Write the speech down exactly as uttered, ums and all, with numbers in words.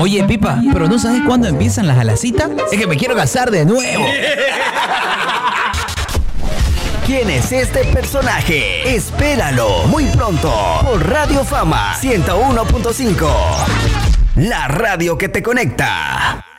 Oye, Pipa, ¿pero no sabes cuándo empiezan las alacitas? Es que me quiero casar de nuevo. ¿Quién es este personaje? Espéralo muy pronto por Radio Fama ciento uno punto cinco. La radio que te conecta.